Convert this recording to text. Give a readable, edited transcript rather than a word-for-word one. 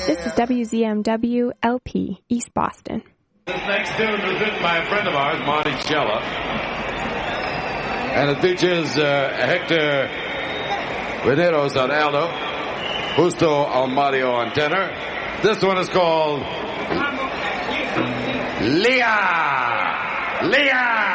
This is WZMW LP, East Boston. This next tune was written by a friend of ours, Monty Schella. And it features Hector Veneros on alto, Justo Almario on tenor. This one is called Leah! Leah!